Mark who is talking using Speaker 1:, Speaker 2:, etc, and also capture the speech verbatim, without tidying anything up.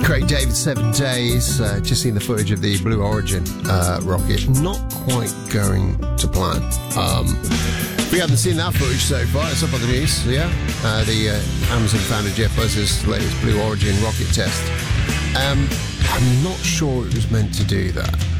Speaker 1: Craig David, Seven Days. Uh, just seen the footage of the Blue Origin uh, rocket. Not quite going to plan. Um, we haven't seen that footage so far. It's up on the news, yeah. Uh, the uh, Amazon founder Jeff Bezos' latest Blue Origin rocket test. Um, I'm not sure it was meant to do that.